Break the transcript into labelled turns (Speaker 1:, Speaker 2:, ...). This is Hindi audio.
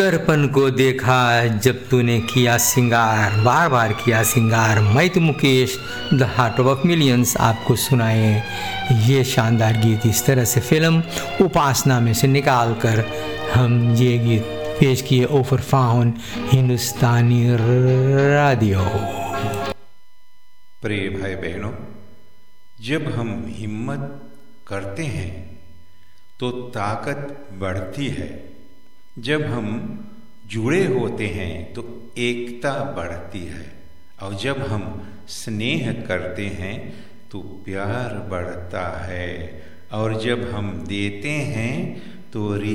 Speaker 1: दर्पण को देखा जब तूने किया सिंगार, बार बार किया सिंगार। मैं तो Mukesh the heart of millions आपको सुनाए ये शानदार गीत। इस तरह से फिल्म उपासना में से निकाल कर हम ये गीत पेश किए ओवर फाउन हिंदुस्तानी रेडियो।
Speaker 2: प्रिय भाई बहनों, जब हम हिम्मत करते हैं तो ताकत बढ़ती है। जब हम जुड़े होते हैं तो एकता बढ़ती है, और जब हम स्नेह करते हैं तो प्यार बढ़ता है, और जब हम देते हैं तो